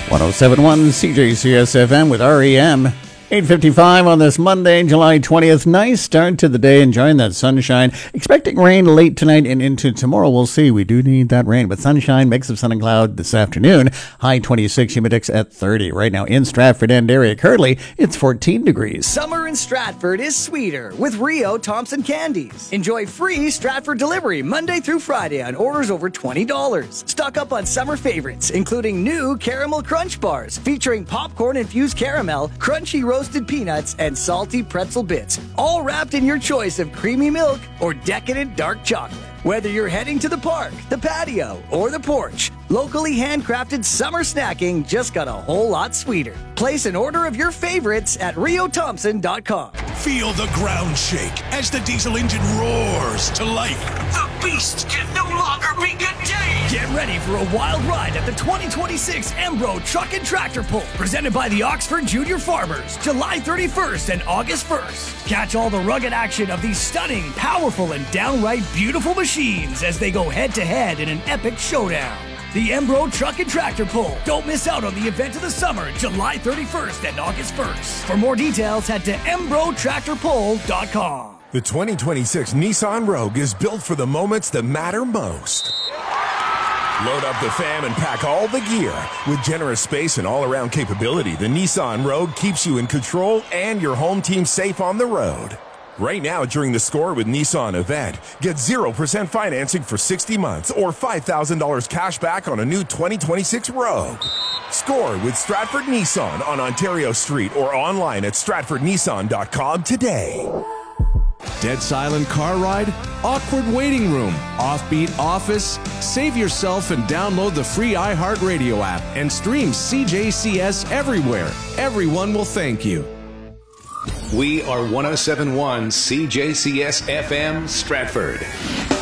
1071 CJCS FM with REM. 8:55 on this Monday, July 20th. Nice start to the day, enjoying that sunshine. Expecting rain late tonight and into tomorrow. We'll see. We do need that rain, but sunshine, mix of sun and cloud this afternoon. High 26, humidex at 30. Right now in Stratford and area, currently it's 14 degrees. Summer in Stratford is sweeter with Rio Thompson Candies. Enjoy free Stratford delivery Monday through Friday on orders over $20. Stock up on summer favorites, including new caramel crunch bars featuring popcorn-infused caramel, crunchy roasted peanuts, and salty pretzel bits, all wrapped in your choice of creamy milk or decadent dark chocolate. Whether you're heading to the park, the patio, or the porch, locally handcrafted summer snacking just got a whole lot sweeter. Place an order of your favorites at riothompson.com. Feel the ground shake as the diesel engine roars to life. The beast can no longer be contained. Get ready for a wild ride at the 2026 Embro Truck and Tractor Pull, presented by the Oxford Junior Farmers, July 31st and August 1st. Catch all the rugged action of these stunning, powerful, and downright beautiful machines as they go head-to-head in an epic showdown. The Embro Truck and Tractor Pull. Don't miss out on the event of the summer, July 31st and August 1st. For more details, head to embrotractorpull.com. The 2026 Nissan Rogue is built for the moments that matter most. Load up the fam and pack all the gear. With generous space and all-around capability, the Nissan Rogue keeps you in control and your home team safe on the road. Right now, during the Score with Nissan event, get 0% financing for 60 months or $5,000 cash back on a new 2026 Rogue. Score with Stratford Nissan on Ontario Street or online at stratfordnissan.com today. Dead silent car ride? Awkward waiting room? Offbeat office? Save yourself and download the free iHeartRadio app and stream CJCS everywhere. Everyone will thank you. We are 1071 CJCS FM Stratford.